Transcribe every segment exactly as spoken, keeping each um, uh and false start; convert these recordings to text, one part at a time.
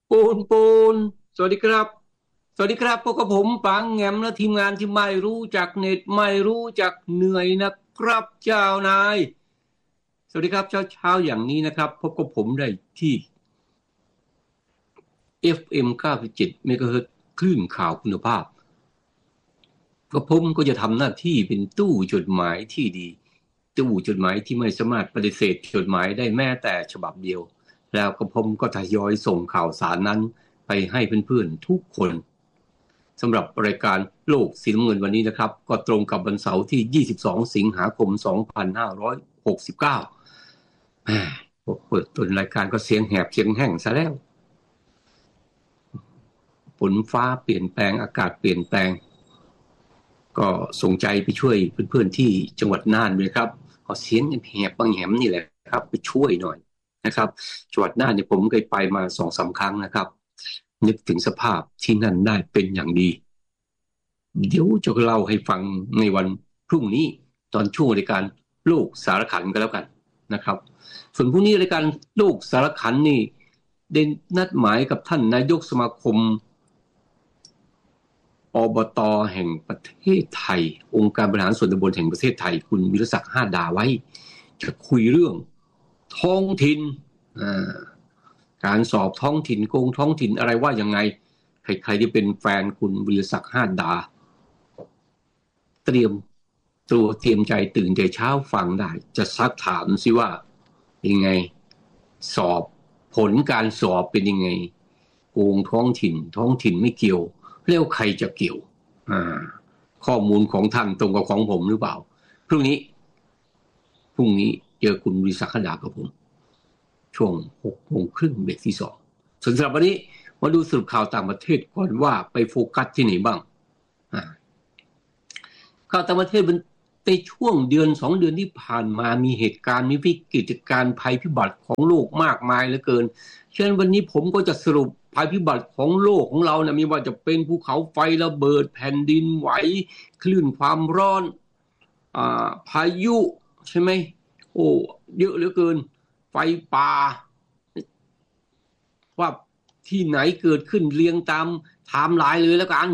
ปูนปูนสวัสดีครับสวัสดีครับพวกกับผมปังแงมและทีมงานที่ไม่รู้จักเน็ตไม่รู้จักเหนื่อยนะครับเจ้านายสวัสดีครับเช้าเช้าอย่างนี้นะครับพบกับผมได้ที่ เอฟ เอ็ม เก้าสิบเจ็ด เมกะเฮิรตซ์คลื่นข่าวคุณภาพก็ผมก็จะทำหน้าที่เป็นตู้จดหมายที่ดีตู้จดหมายที่ไม่สามารถปฏิเสธจดหมายได้แม้แต่ฉบับเดียวแล้วก็ผมก็ทยอยส่งข่าวสารนั้นไปให้เพื่อนๆทุกคนสำหรับรายการโลกสีน้ำเงินวันนี้นะครับก็ตรงกับวันเสาร์ที่ยี่สิบสองสิงหาคมสองพันห้าร้อยหกสิบเก้าเปิดต้นรายการก็เสียงแหบเสียงแห้งซะแล้วฝนฟ้าเปลี่ยนแปลงอากาศเปลี่ยนแปลงก็ส่งใจไปช่วยเพื่อนๆที่จังหวัดน่านด้วยครับขอเสียงแหบบางแหมนี่แหละครับไปช่วยหน่อยนะครับจังหวัดน่านเนี่ยผมเคยไปมา สองสาม ครั้งนะครับนึกถึงสภาพที่นั่นได้เป็นอย่างดีเดี๋ยวจะเล่าให้ฟังในวันพรุ่งนี้ตอนช่วงรายการโลกสารขันก็แล้วกันนะครับส่วนพรุ่งนี้รายการโลกสารขันนี่ได้นัดหมายกับท่านนายกสมาคมอบต.แห่งประเทศไทยองค์การบริหารส่วนตำบลแห่งประเทศไทยคุณวิรศักดิ์ห้าดาไว้จะคุยเรื่องท้องถิ่นการสอบท้องถิ่นโกงท้องถิ่นอะไรว่ายังไงใครๆที่เป็นแฟนคุณวิรศักดิ์ห้าดาเตรียมตัวเตรียมใจตื่นแต่เช้าฟังได้จะซักถามสิว่ายังไงสอบผลการสอบเป็นยังไงโกงท้องถิ่นท้องถิ่นไม่เกี่ยวแล้วใครจะเกี่ยวอ่าข้อมูลของท่านตรงกับของผมหรือเปล่าพรุ่งนี้พรุ่งนี้เจอคุณวิรศักดิ์ห้าดากับผมช่วงหกโมงครึ่งเบรกที่สองส่วนสำหรับวันนี้มาดูสรุปข่าวต่างประเทศก่อนว่าไปโฟกัสที่ไหนบ้างข่าวต่างประเทศในช่วงเดือนสองเดือนที่ผ่านมามีเหตุการณ์มีวิกฤตการณ์ภัยพิบัติของโลกมากมายเหลือเกินเช่นวันนี้ผมก็จะสรุปภัยพิบัติของโลกของเรานะมีว่าจะเป็นภูเขาไฟระเบิดแผ่นดินไหวคลื่นความร้อนอ่าพายุใช่ไหมโอ้เยอะเหลือเกินไฟป่าว่าที่ไหนเกิดขึ้นเรียงตามไทม์ไลน์เลยแล้วกัน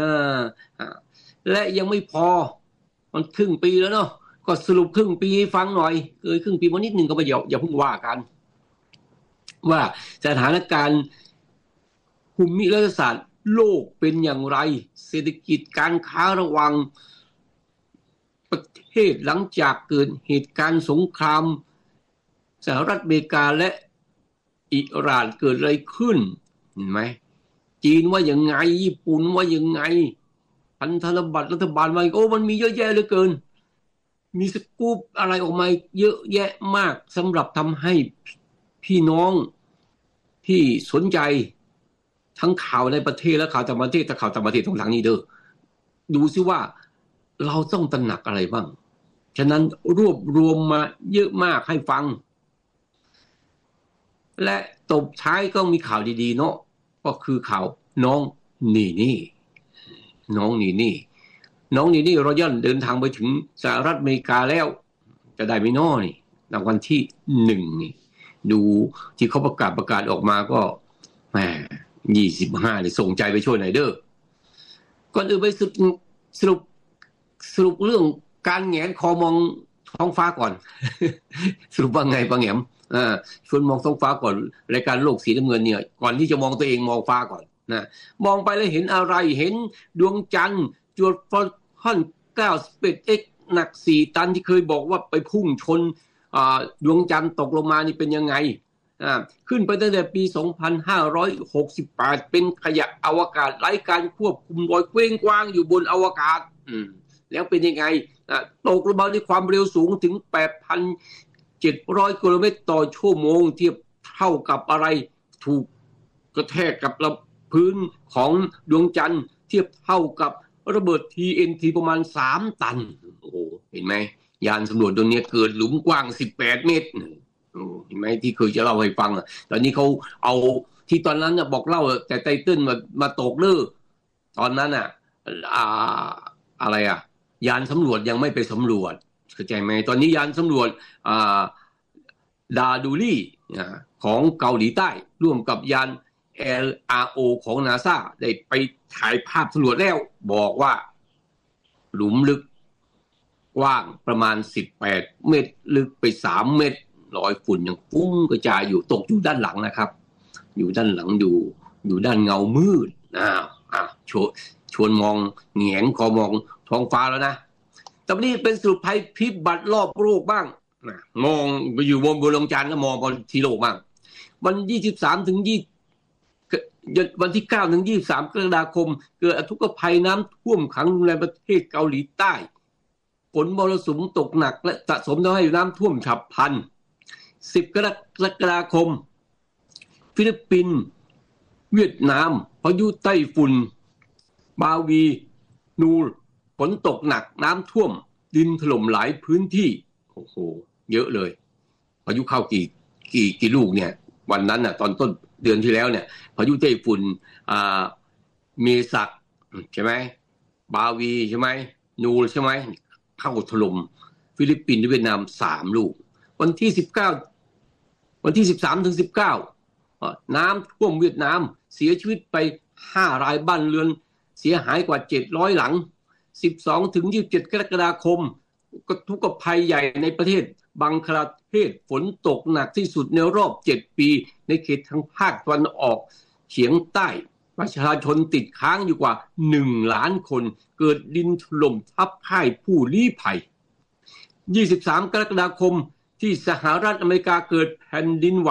และยังไม่พอมันครึ่งปีแล้วเนาะก็สรุปครึ่งปีให้ฟังหน่อยเกิดครึ่งปีมานิดนึงก็ไม่อย่าอย่าเพิ่งว่ากันว่าสถานการณ์ภูมิรัฐศาสตร์โลกเป็นอย่างไรเศรษฐกิจการค้าระหว่างประเทศหลังจากเกิดเหตุการณ์สงครามสหรัฐอเมริกาและอิหร่านเกิดอะไรขึ้นเห็นไหมจีนว่ายังไงญี่ปุ่นว่ายังไงพันธบัตรรัฐบาลว่าโอ้มันมีเยอะแยะเหลือเกินมีสกู๊ปอะไรออกมาเยอะแยะมากสำหรับทำให้พี่น้องที่สนใจทั้งข่าวในประเทศและข่าวต่างประเทศแต่ข่าวต่างประเทศตรงหลังนี้เด้อดูซิว่าเราต้องตระหนักอะไรบ้างฉะนั้นรวบรวมมาเยอะมากให้ฟังและตบท้ายก็มีข่าวดีๆเนาะก็คือข่าวน้องนี่นี่น้องนี่นี่น้องนี่นี่รอยัลเดินทางไปถึงสหรัฐอเมริกาแล้วจะได้ไม่น้อยในวันที่หนึ่งนี่ดูที่เขาประกาศประกาศออกมาก็แหมยี่สิบห้านี่ส่งใจไปช่วยหน่อยเด้อก่อนอื่นไปสรุปสรุปสรุปเรื่องการแงนคอมองท้องฟ้าก่อนสรุปว่าไงปะแหงมอ่าชวนมองท้องฟ้าก่อนรายการโลกสีน้ำเงินเนี่ยก่อนที่จะมองตัวเองมองฟ้าก่อนนะมองไปแล้วเห็นอะไรเห็นดวงจันทร์จรวดฟอลคอน เก้า สเปซ เอ็กซ์ หนักสี่ตันที่เคยบอกว่าไปพุ่งชนอ่าดวงจันทร์ตกลงมานี่เป็นยังไงอ่าขึ้นไปตั้งแต่ปีสองพันห้าร้อยหกสิบแปดเป็นขยะอวกาศไร้การควบคุมลอยเคว้งคว้างอยู่บนอวกาศอืมแล้วเป็นยังไงอ่าตกลงมาด้วยความเร็วสูงถึง แปดพันเจ็ดร้อย กิโลเมตรต่อชั่วโมงเทียบเท่ากับอะไรถูกกระแทกกับพื้นของดวงจันทร์เทียบเท่ากับระเบิด ที เอ็น ที ประมาณสามตันโอ้โหเห็นไหมยานสำรวจตัวนี้เกิดหลุมกว้างสิบแปดเมตรเห็นไหมที่เคยจะเล่าให้ฟังอ่ะตอนนี้เขาเอาที่ตอนนั้นน่ะบอกเล่าแต่ไตเติ้ลมามาตกเลือตอนนั้นอ่ะอ่าอะไรอ่ะยานสำรวจยังไม่ไปสำรวจเข้าใจไหมตอนนี้ยานสำรวจอ่าดาดูลี่ของเกาหลีใต้ร่วมกับยานแอล อาร์ โอ ของ NASA ได้ไปถ่ายภาพสำรวจแล้วบอกว่าหลุมลึกกว้างประมาณสิบแปดเมตรลึกไปสามเมตรรอยฝุ่นยังฟุ้งกระจายอยู่ตกอยู่ด้านหลังนะครับอยู่ด้านหลังอยู่อยู่ด้านเงามืดอ้าวอ้าวชวนชวนมองแหงนคอมองท้องฟ้าแล้วนะแต่นี่เป็นสรุปภัยพิบัติรอบโลกบ้างนะมองไปอยู่บนบนดวงจันทร์ก็มองบนที่โลกบ้างวันยี่สิบสามถึงยี่วันที่เก้าถึงยี่สิบสามกรกฎาคมเกิดอุทกภัยน้ำท่วมขังในประเทศเกาหลีใต้ฝนมรสุมตกหนักและสะสมทำให้น้ำท่วมฉับพลันสิบกรกฎาคมฟิลิปปินส์เวียดนามพายุไต้ฝุ่นบาวีนูรฝนตกหนักน้ำท่วมดินถล่มหลายพื้นที่โอ้โหเยอะเลยพายุเข้ากี่กี่กี่ลูกเนี่ยวันนั้นน่ะตอนต้นเดือนที่แล้วเนี่ยพายุไต้ฝุ่นอ่าเมสักใช่ไหมบาวีใช่ไหมนูรใช่ไหมเข้าถล่มฟิลิปปินส์และเวียดนามสามลูกวันที่สิบเก้าวันที่สิบสามถึงสิบเก้าน้ำท่วมเวียดนามเสียชีวิตไปห้ารายบ้านเรือนเสียหายกว่าเจ็ดร้อยหลังสิบสองถึงยี่สิบเจ็ดกรกฎาคมอุทกภัยใหญ่ในประเทศบังคลาเทศฝนตกหนักที่สุดในรอบเจ็ดปีในเขตทางภาคตะวันออกเฉียงใต้ประชาชนติดค้างอยู่กว่าหนึ่งล้านคนเกิดดินถล่มทับพ่ายผู้ลี้ภัยยี่สิบสามกรกฎาคมที่สหรัฐอเมริกาเกิดแผ่นดินไหว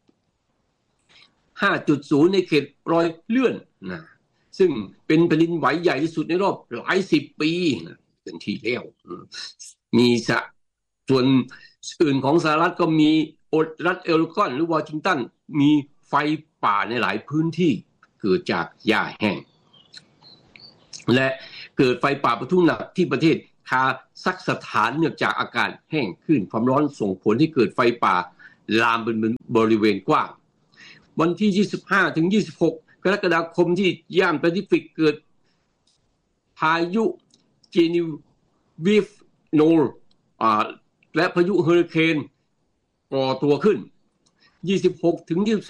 ห้าจุดศูนย์ ในเขตรอยเลื่อนนะซึ่งเป็นแผ่นดินไหวใหญ่ที่สุดในรอบหลายสิบปีนะเป็นที่แล้วมีสะส่วนอื่นของสหรัฐก็มีรัฐเอริกอนหรือวอชิงตันมีไฟป่าในหลายพื้นที่เกิดจากหญ้าแห้งและเกิดไฟป่าประทุหนักที่ประเทศคาซัคสถานเนื่องจากอากาศแห้งขึ้นความร้อนส่งผลให้เกิดไฟป่าลามเป็นบริเวณกว้างวันที่ยี่สิบห้าถึงยี่สิบหกกรกฎาคมที่ย่านแปซิฟิกเกิดพายุเจนีวิฟโนลและพายุเฮอริเคนก่อตัวขึ้นยี่สิบหกถึงยี่สิบ